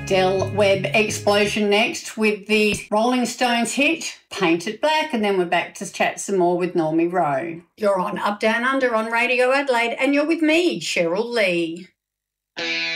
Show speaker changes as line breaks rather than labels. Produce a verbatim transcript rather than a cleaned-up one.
Del Webb Explosion next with the Rolling Stones hit Paint It Black, and then we're back to chat some more with Normie Rowe. You're on Up Down Under on Radio Adelaide, and you're with me, Cheryl Lee.